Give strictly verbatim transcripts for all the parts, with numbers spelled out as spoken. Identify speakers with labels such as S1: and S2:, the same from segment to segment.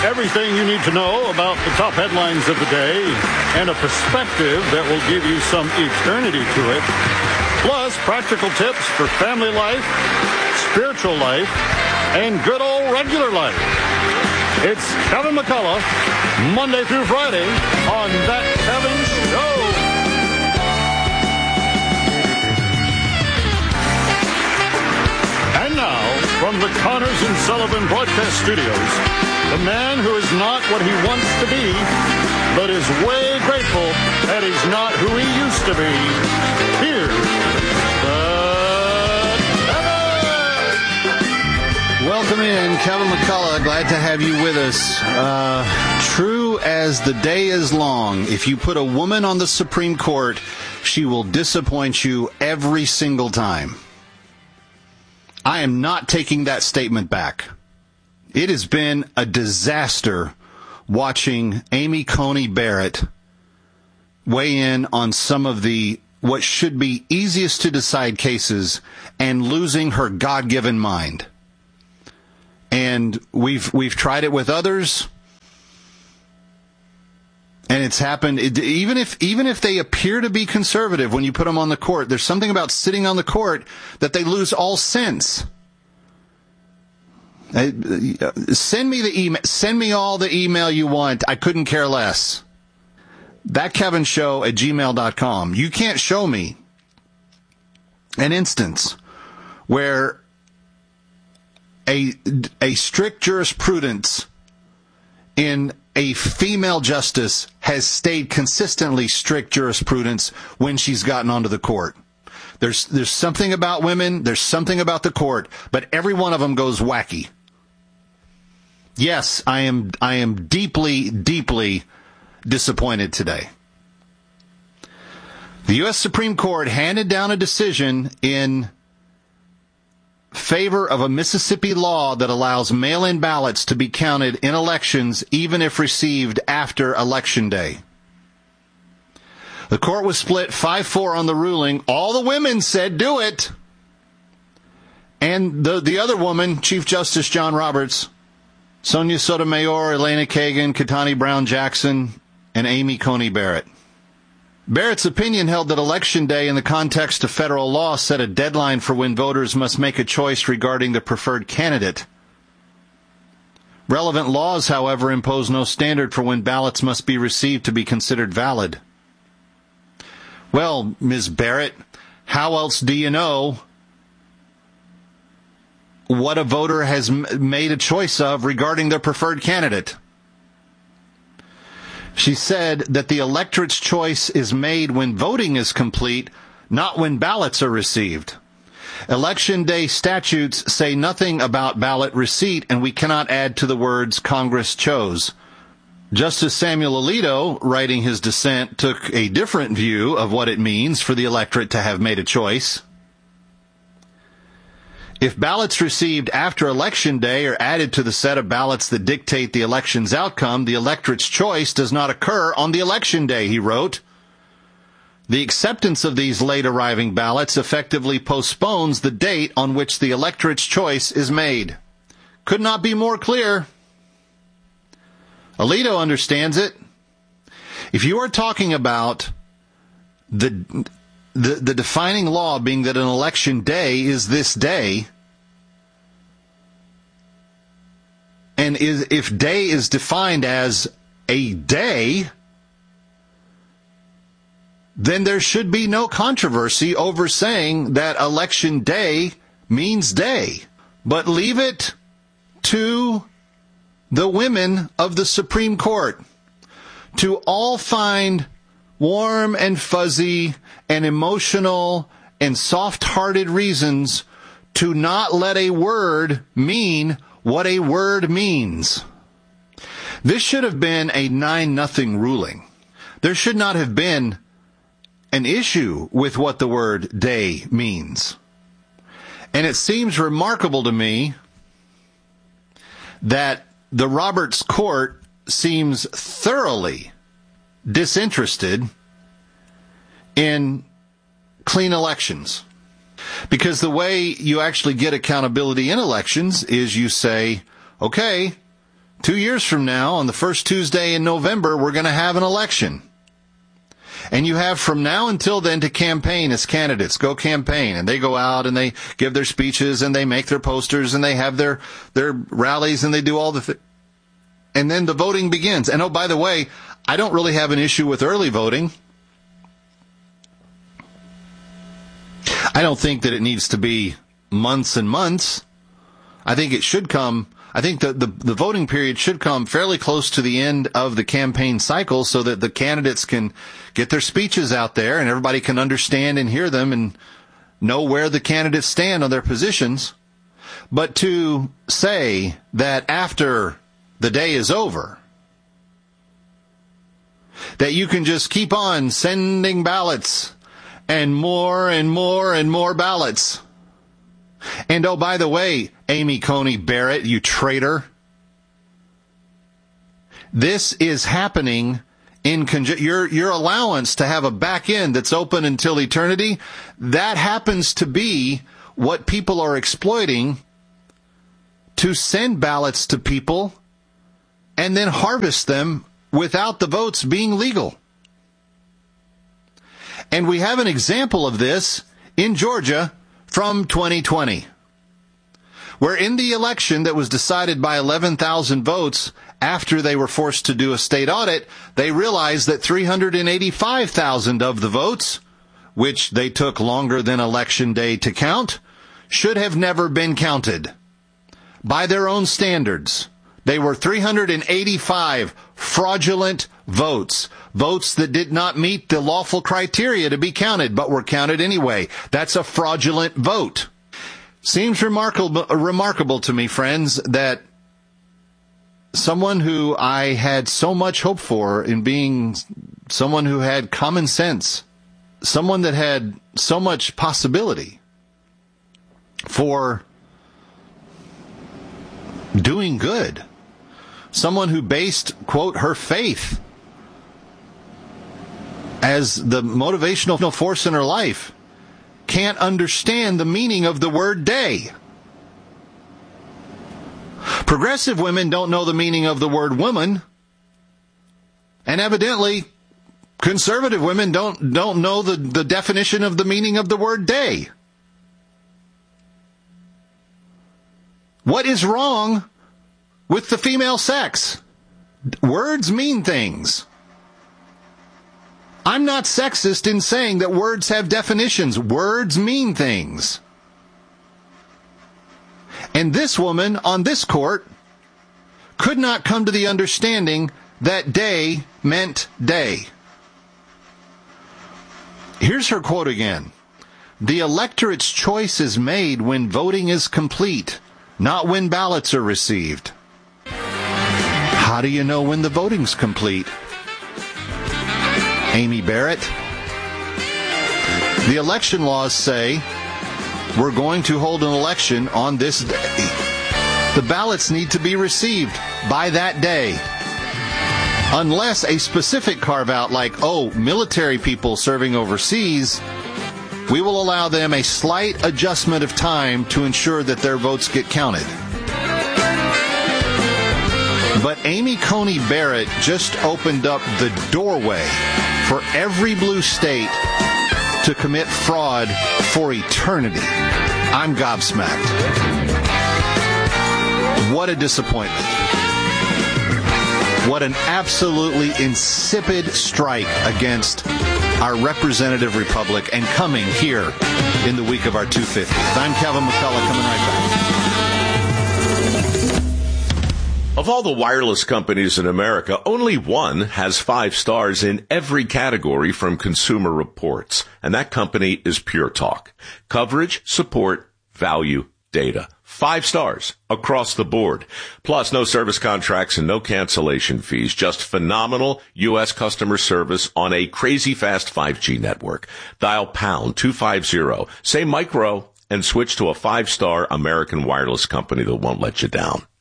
S1: Everything you need to know about the top headlines of the day and a perspective that will give you some eternity to it. Plus, practical tips for family life, spiritual life, and good old regular life. It's Kevin McCullough, Monday through Friday on That Kevin Show. And now, from the Connors and Sullivan Broadcast Studios, the man who is not what he wants to be, but is way grateful that he's not who he used to be. Here's the Kevin!
S2: Welcome in, Kevin McCullough. Glad to have you with us. Uh, true as the day is long, if you put a woman on the Supreme Court, she will disappoint you every single time. I am not taking that statement back. It has been a disaster watching Amy Coney Barrett weigh in on some of the what should be easiest to decide cases and losing her God-given mind. And we've we've tried it with others, and it's happened. It, even if even if they appear to be conservative when you put them on the court, there's something about sitting on the court that they lose all sense. Uh, send me the email. Send me all the email you want. I couldn't care less. That Kevin Show at gmail dot com. You can't show me an instance where a a strict jurisprudence in a female justice has stayed consistently strict jurisprudence when she's gotten onto the court. There's there's something about women, there's something about the court, but every one of them goes wacky. Yes, I am I am deeply, deeply disappointed today. The U S Supreme Court handed down a decision in favor of a Mississippi law that allows mail-in ballots to be counted in elections even if received after Election Day. The court was split five four on the ruling. All the women said do it. And the, the other woman, Chief Justice John Roberts, Sonia Sotomayor, Elena Kagan, Ketanji Brown Jackson, and Amy Coney Barrett. Barrett's opinion held that Election Day in the context of federal law set a deadline for when voters must make a choice regarding the preferred candidate. Relevant laws, however, impose no standard for when ballots must be received to be considered valid. Well, Miz Barrett, how else do you know what a voter has m- made a choice of regarding their preferred candidate? She said that the electorate's choice is made when voting is complete, not when ballots are received. Election Day statutes say nothing about ballot receipt, and we cannot add to the words Congress chose. Justice Samuel Alito, writing his dissent, took a different view of what it means for the electorate to have made a choice. If ballots received after Election Day are added to the set of ballots that dictate the election's outcome, the electorate's choice does not occur on the Election Day, he wrote. The acceptance of these late-arriving ballots effectively postpones the date on which the electorate's choice is made. Could not be more clear. Alito understands it. If you are talking about the The, the defining law being that an election day is this day, and is, if day is defined as a day, then there should be no controversy over saying that election day means day. But leave it to the women of the Supreme Court to all find warm and fuzzy and emotional and soft-hearted reasons to not let a word mean what a word means. This should have been a nine nothing ruling. There should not have been an issue with what the word day means. And it seems remarkable to me that the Roberts Court seems thoroughly disinterested in clean elections. Because the way you actually get accountability in elections is you say, okay, Two years from now, on the first Tuesday in November, we're going to have an election. And you have from now until then to campaign as candidates. Go campaign. And they go out and they give their speeches and they make their posters and they have their, their rallies and they do all the things. And then the voting begins. And oh, by the way, I don't really have an issue with early voting. I don't think that it needs to be months and months. I think it should come, I think that the, the voting period should come fairly close to the end of the campaign cycle so that the candidates can get their speeches out there and everybody can understand and hear them and know where the candidates stand on their positions. But to say that after the day is over, that you can just keep on sending ballots and more and more and more ballots. And oh, by the way, Amy Coney Barrett, you traitor, this is happening in conj- your your allowance to have a back end that's open until eternity. That happens to be what people are exploiting to send ballots to people and then harvest them without the votes being legal. And we have an example of this in Georgia from twenty twenty, where in the election that was decided by eleven thousand votes, after they were forced to do a state audit, they realized that three hundred eighty-five thousand of the votes, which they took longer than election day to count, should have never been counted. By their own standards, they were three hundred eighty-five fraudulent votes, votes that did not meet the lawful criteria to be counted, but were counted anyway. That's a fraudulent vote. Seems remarkable, remarkable to me, friends, that someone who I had so much hope for in being someone who had common sense, someone that had so much possibility for doing good, someone who based, quote, her faith as the motivational force in her life, can't understand the meaning of the word day. Progressive women don't know the meaning of the word woman. And evidently, conservative women don't, don't know the, the definition of the meaning of the word day. What is wrong with the female sex? Words mean things. I'm not sexist in saying that words have definitions. Words mean things. And this woman on this court could not come to the understanding that day meant day. Here's her quote again. The electorate's choice is made when voting is complete, not when ballots are received. How do you know when the voting's complete? Amy Barrett. The election laws say we're going to hold an election on this day. The ballots need to be received by that day. Unless a specific carve-out like, oh, military people serving overseas, we will allow them a slight adjustment of time to ensure that their votes get counted. But Amy Coney Barrett just opened up the doorway for every blue state to commit fraud for eternity. I'm gobsmacked. What a disappointment. What an absolutely insipid strike against our representative republic, and coming here in the week of our two hundred fiftieth. I'm Kevin McCullough, coming right back.
S3: Of all the wireless companies in America, only one has five stars in every category from Consumer Reports, and that company is Pure Talk. Coverage, support, value, data. Five stars across the board. Plus, no service contracts and no cancellation fees. Just phenomenal U S customer service on a crazy fast five G network. Dial pound two fifty, say micro, and switch to a five-star American wireless company that won't let you down.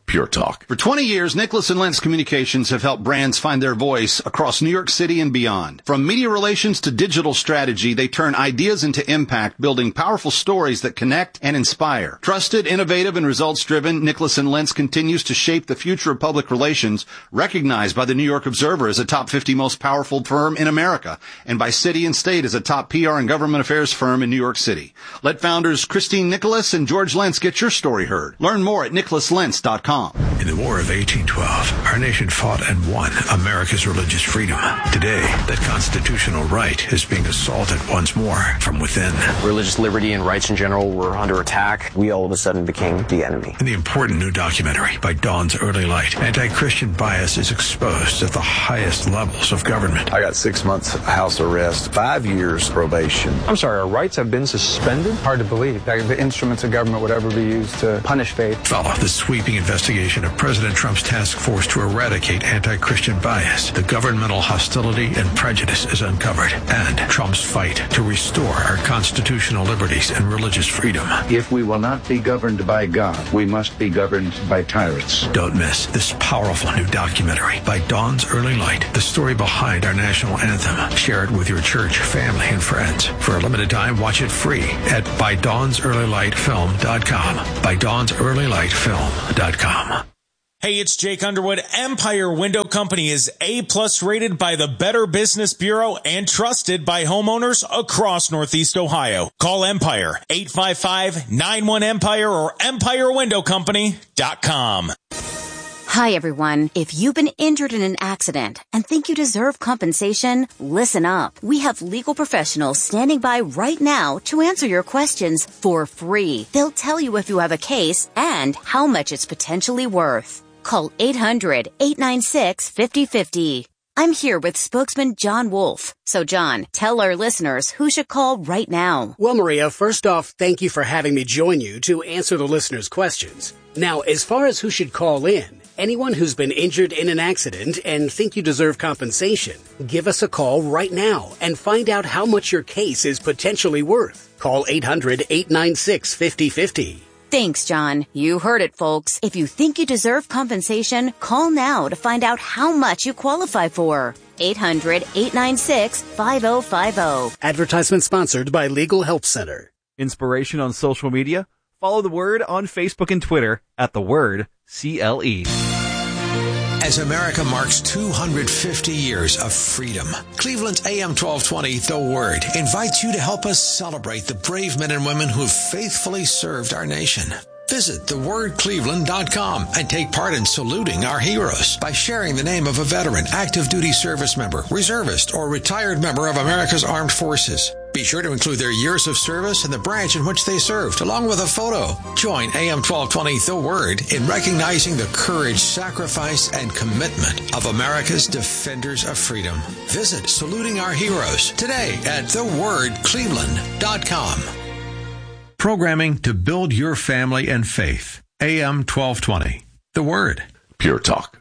S3: Pure Talk.
S2: For twenty years, Nicholas and Lentz Communications have helped brands find their voice across New York City and beyond. From media relations to digital strategy, they turn ideas into impact, building powerful stories that connect and inspire. Trusted, innovative, and results-driven, Nicholas and Lentz continues to shape the future of public relations, recognized by the New York Observer as a top fifty most powerful firm in America, and by City and State as a top P R and government affairs firm in New York City. Let founders Christine Nicholas and George Lentz get your story heard. Learn more at nicholas lentz dot com.
S4: In the War of eighteen twelve, our nation fought and won America's religious freedom. Today, that constitutional right is being assaulted once more from within.
S5: Religious liberty and rights in general were under attack. We all of a sudden became the enemy.
S4: In the important new documentary, By Dawn's Early Light, anti-Christian bias is exposed at the highest levels of government.
S6: I got six months house arrest, five years probation.
S7: I'm sorry, our rights have been suspended? Hard to believe that the instruments of government would ever be used to punish faith.
S4: Follow the sweeping investigation of President Trump's task force to eradicate anti-Christian bias. The governmental hostility and prejudice is uncovered, and Trump's fight to restore our constitutional liberties and religious freedom.
S8: If we will not be governed by God, we must be governed by tyrants.
S4: Don't miss this powerful new documentary, By Dawn's Early Light, the story behind our national anthem. Share it with your church, family, and friends. For a limited time, watch it free at by dawns early light film dot com. by dawns early light film dot com.
S9: Hey, it's Jake Underwood. Empire Window Company is A-plus rated by the Better Business Bureau and trusted by homeowners across Northeast Ohio. Call Empire, eight five five, nine one, EMPIRE or empire window company dot com.
S10: Hi, everyone. If you've been injured in an accident and think you deserve compensation, listen up. We have legal professionals standing by right now to answer your questions for free. They'll tell you if you have a case and how much it's potentially worth. Call eight hundred, eight nine six, five oh five oh. I'm here with spokesman John Wolf. So, John, tell our listeners who should call right now.
S11: Well, Maria, first off, thank you for having me join you to answer the listeners' questions. Now, as far as who should call in, anyone who's been injured in an accident and think you deserve compensation, give us a call right now and find out how much your case is potentially worth. Call eight hundred, eight nine six, five oh five oh.
S10: Thanks, John. You heard it, folks. If you think you deserve compensation, call now to find out how much you qualify for. eight hundred, eight nine six, five oh five oh.
S11: Advertisement sponsored by Legal Help Center.
S12: Inspiration on social media? Follow The Word on Facebook and Twitter at The Word C L E.
S4: As America marks two hundred fifty years of freedom, Cleveland's A M twelve twenty, The Word, invites you to help us celebrate the brave men and women who have faithfully served our nation. Visit the word cleveland dot com and take part in saluting our heroes by sharing the name of a veteran, active duty service member, reservist, or retired member of America's Armed Forces. Be sure to include their years of service and the branch in which they served, along with a photo. Join A M twelve twenty The Word in recognizing the courage, sacrifice, and commitment of America's defenders of freedom. Visit Saluting Our Heroes today at the word cleveland dot com. Programming to build your family and faith. A M twelve twenty. The Word.
S3: Pure Talk.